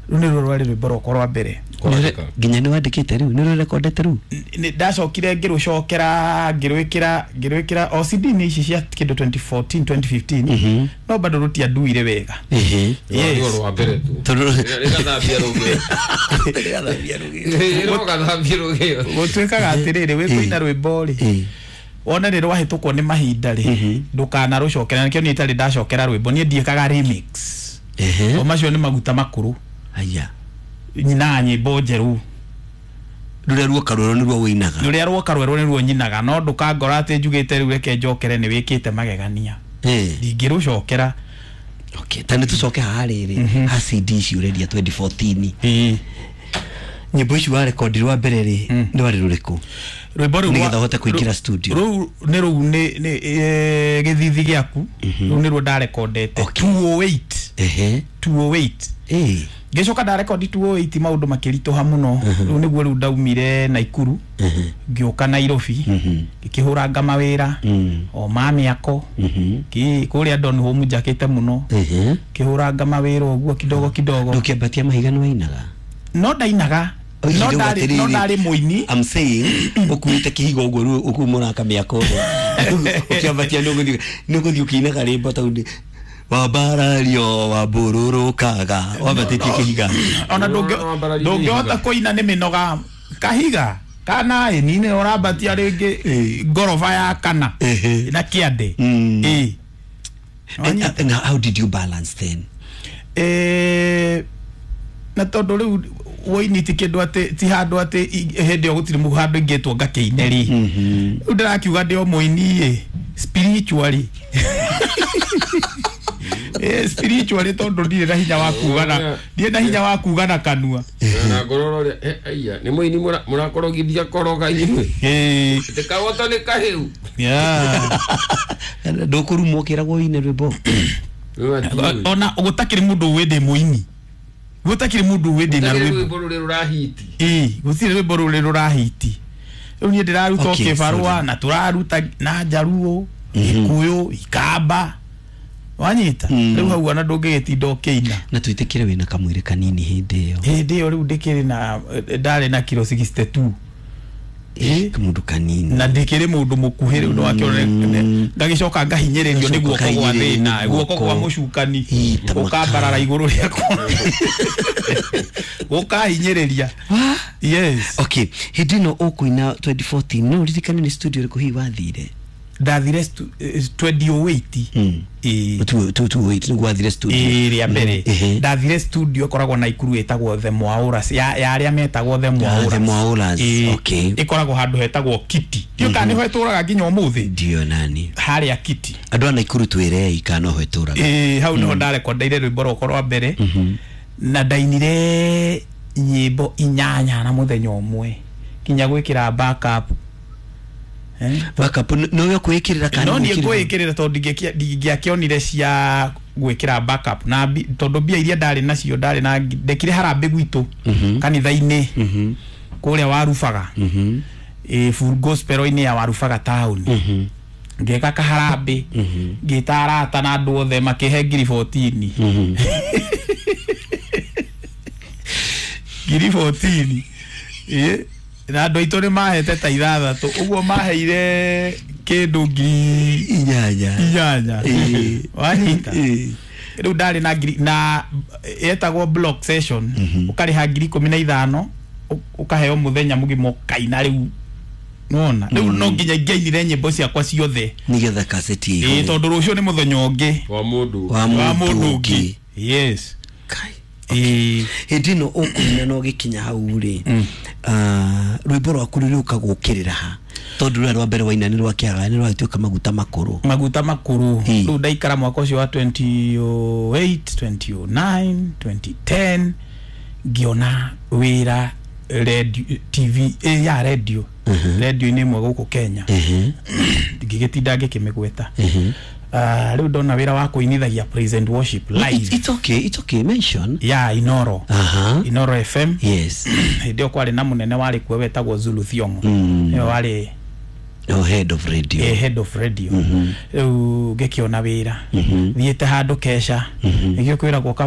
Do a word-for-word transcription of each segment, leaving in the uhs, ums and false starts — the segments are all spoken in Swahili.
rune rwari rwiboro korwa mbere ginya ni wandikite riu ni recordete riu ni ndacokire ngirucokera ngirwikira ngirwikira O C D ni ici cia kindu twenty fourteen twenty fifteen no bado rutia nduire wega ehe yes rwa mbere tu rikathambia ruge rikathambia ruge rikathambia ruge gutwikaga atiriri wikuina rwimbo ri ona rero wahitukwo ni mahinda ri ndukana rucokera nikio ni itari ndacokera rwimbo ni ndiekaga remix ehe o macio ni maguta makuru aya nyina nyimbo njeru rure ruo karwero ni ruo winaga rure ruo karwero ni ruo nyinaga no ndukangora ati njugite riu reke njokere ni wikite magegania eh ndingirucokera okay tani tucoke hariri ha C D ciuredia twenty fourteen eh nyimbo ici wa record rwa mbere ri ni wari ruriku rwimbo ru nigetha hote kuingira studio ru ni ru ni githithi giaku ru ni ru nda recordete two oh eight ehe two oh eight eh ngicoka nda record two oh eight maundu makiritoha muno ru niguo ru ndaumire Naikuru ngioka Nairobi ngikihura ngamawira o mami yako ki kuria don home jakete muno kihura ngamawira oguo kidogo kidogo ndukiambatia mahiga ni wainaga no ndainaga no ndari no ndari muini I'm saying ukuite kihigo uguo ru ukumura kamiako ukiambatia ndugu ndugu ukinaga rimbo taundi wabarario wabururukaga wabatete kihiga ona ndungi ndungihota kuina ni minoga kahiga kana ni ni orabatia ringi ngorofa ya kana na kiande eh and how did you balance then eh na tondu riu woini ti kindu ati ti handu ati hindi ogutiri mu handu ingetwo ngakeineri riu ndirakiuga ndio muini eh spiritually eh spiritually tondu ndire na hinya wa kugana ndire na hinya wa kugana kanua na ngororo eh aya ni muini murakorogithia koroga inywe eh ndikawota ni kahiu yeah ndukurumwo kiragwo ine rwimbo ona gutakiri mundu wende muini gutakiri mundu wende na rwimbo ruri rurahiti eh gutire rwimbo ruri rurahiti riu ni ndiraruta kibarua na turaruta na Jaruo Gikuyu Ikamba wanyita riu hau ana ndungigetindo keina na tuitikire wina kamwire kanini hindi iyo hindi iyo riu ndikiri na ndare na kilo sixty-two eh mundu kanini na ndikiri mundu mukuhiri ndo akione ngagicoka ngahinyererio ni guoko gwa thina guoko gwa mucukani ukambarara iguru riako ukahinyereria yes okay hidino ukuina twenty fourteen no ririkane ni studio riko hi wathire ndathire twenty oh eight eh two oh eight ni gwathire studio eh ria mbere ndathire studio koragwo na Ikuru etagwo The Mwauras ya ya aria metagwo The Mwauras The Mwauras okay ikoragwo handu hetagwo Kiti tio kana ho eturaga nginya umuthi ndio nani haria Kiti andu ana Ikuru twire ikano ho eturaga eh hau no ndare kondaire rwimbo rokoro mbere na ndainire nyimbo inyanya na muthenya umwe kinya gwikira backup eh backup no yo kwikirira kana no ni kwikirira tondu ngiakionire cia gwikira backup na tondu bia iria ndari nacio ndari na ndekire harambe gwitu kanitha-ini kuria warubaga eh full gospel ini ya warubaga town ngeka kaharambe ngitarata na andu othe makihe ngiri fourteen ngiri fourteen eh na andu aitu ni mahete ta ithathatu uguo maheire kindu ngiri inyanya inyanya wanyita riu ndari na na etagwo block session ukariha ngiri kumi na ithano ukaheo muthenya mugimo kaina riu nona riu no nginya ngiainire nyimbo ciakwa ciothe nigetha cassette eh tondu rucio ni muthenya ungi wa mundu wa mundu ungi yes kai eh hindino ukuina no gikinya hau ri ah rwimbo rwaku ruri ukagukirira ha tondu rwa rwa mbere waina ni rwa kiaga ni rwa tuka maguta makuru maguta makuru riu ndaikara mwaka ucio wa twenty oh eight twenty oh nine twenty ten giona wira radio T V eh ya radio radio ni mwe guku Kenya ngigitinda ngikimigweta ah riu ndona wira wa kuinithagia praise and worship live it's okay it's okay mention yeah Inoro aha Inoro F M yes ndio kwari na munene wari kwe wetagwo Zulu Thiongo ndio wari no head of radio eh head of radio riu ngikiona wira thiete handu kesha ngio kwira gwo kaba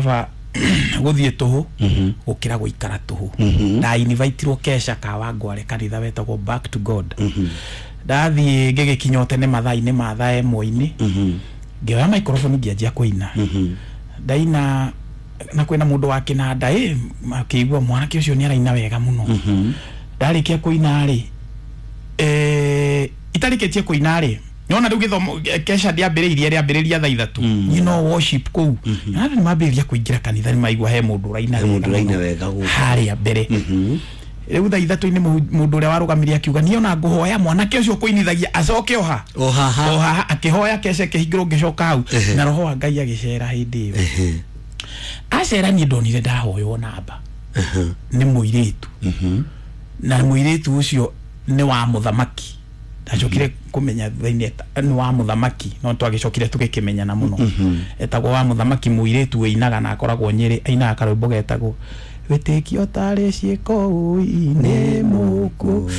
guthie tuhu gukira guikara tuhu na invite ro kesha ka wangware kanitha wetagwo Back to God ndathie ngigikinya tene mathaa-ini mathaa emwe-ini ngioya microphone ngianjia kuina ndaina na kwena mundu wa kinanda eh makigwa mwanake ucio ni araina wega muno ndarikia kuina ri eh itariketie kuina ri nyona riu githomo kesha ndiambiriirie riambiriria thaa ithatu you know worship ku na ni mambiriria kuingira kanitha ni maigwa he mundu raina mundu raina wega guku haria mbere riu thaa ithatu-ini mundu uria warugamiria akiuga niona nguhoya mwanake ucio kuinithagia acoke oha oha oha akihoya kesha kihingiro ngicoka hau na roho wa Ngai agicera hindi iyo acera ni ndonire ndahoywo namba ni muiritu na muiritu ucio ni wa muthamaki ndacokire kumenya thine ni wa muthamaki no twagicokire tugikimenyana muno etagwo wa muthamaki muiritu weinaga na akoragwo Nyeri ainaga karwimbo getagwo wetekio tare cieko ine muku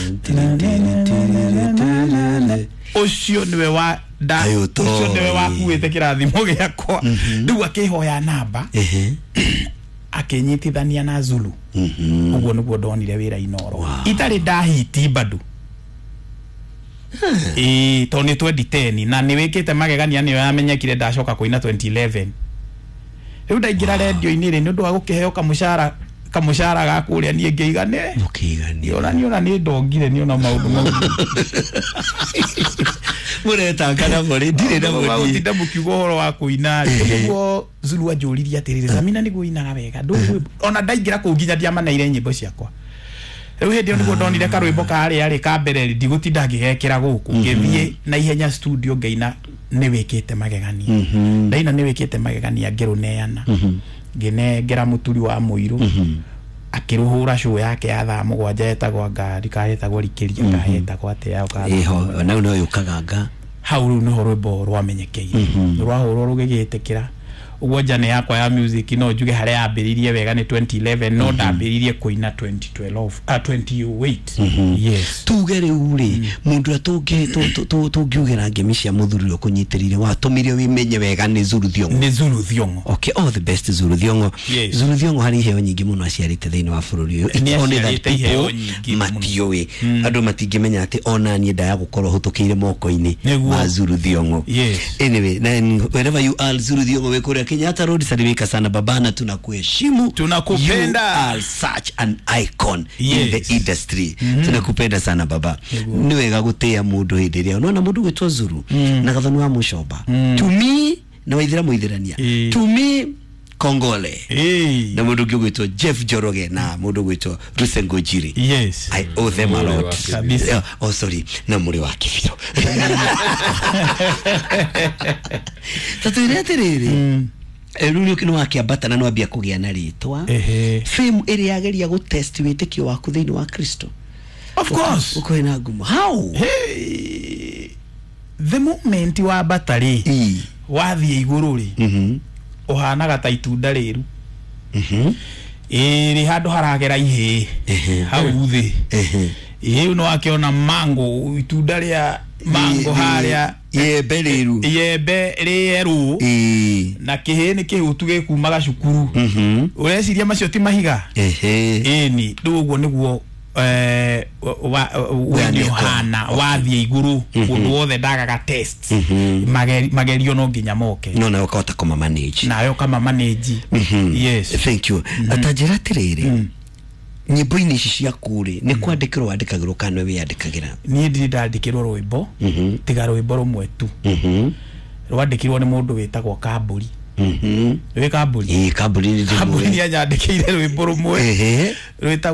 ucio niwe wa da ucio niwe wa kuite kirathimo giakwa ndu akihoya namba akinyitithania na Zulu uguo niguo ndonire wira inoro itari ndahiti badu eh to ni twenty ten na ni wikite magegania ni yamenyekire ndacoka kuina twenty eleven riu ndaingira radio-ini ri ni ndu wa gukiheo kamushara kamushara ga kuria nie ngeigane mukigani ora ni ona ni ndongire ni ona maundu mau mureta kana bori ndire na bori ndinda mukiugo horo wa kuina niguo Zulu ajuririe atirire Zamina niguo inaga wega ndu ona ndaingira ku nginya ndiamanaire nyimbo ciakwa riu hindi niguo ndonire karwimbo kari ari ka mbere ndigutinda ngigekira guku ngithie na ihenya studio ngeina ni wikite magegania ndaina ni wikite magegania ngiruneana nginengera muturi wa muiru akiruhura show yake ya thaa mugwanja etagwo ngari kahetagwo rikiria kahetagwo atia iho na no yukaganga hau no rwimbo rwamenyekeire rwahurwo rugigitikira uguo njane yakwa ya music no njuge haria yambiririe wega ni twenty eleven no ndambiririe kuina twenty twelve ah twenty oh eight yes tugere uri mundu atunge tungiugera ngemi cia muthuriro kunyitirire watumire wimenye wega ni Zulu Thiongo ni Zulu Thiongo okay all the best Zulu Thiongo Zulu Thiongo hari heo nyingi muno aciarite thiini wa bururi uyu ni that heo nyingi matiwe andu matingimenya ati ona nie ndaya gukorwo hutukiire moko-ini ma Zulu Thiongo yes anyway then wherever you are Zulu Thiongo we kore Kenyatta Road salimika sana babana tunakuheshimu tunakupenda you are such an icon yes. in the industry mm. tunakupenda sana baba ni wega gutia mundu hindiria unaona mundu gwitwa Zulu mm. na gathoni wa mucoba mm. to me na waithira muithirania e. to me Kongole hey. na mundu gwitwa Jeff Joroge na mundu gwitwa Rusengo Jiri yes I owe them a lot kabisa oh sorry na muri wa kibiro tatu iretiriri mm. Eruri ukino wakiambata na nwambia kugia na ritwa ehe fame iri yageria go test witikio waku thiini wa Kristo of course uko ina ngumo how hey the moment wa batari e. wathie iguru ri mhm uhanaga ta itunda riru mhm iri handu haragera ihe hau thi ehe iyo no akiona mango itunda ria mango haria yembe riru yembe rieru eh na kihini kihutu gikumaga cukuru mhm ureciria macio ti mahiga ehe eni nduguo niguo eh wendio hana wathie iguru kundu wothe ndagaga test magerio no nginya moke no na ukahota kuma manage nayo kama manage yes thank you atajira tiriri nyimbo-ini ici cia kuri ni kwandikirwo wandikagirwo kana we yandikagira ni ndi ndandikirwo rwimbo tiga rwimbo rumwe tu rwandikirwo ni mundu witagwo Kamburi mhm we Kamburi eh Kamburi ni Kamburi ni anyandikire rwimbo rumwe ehe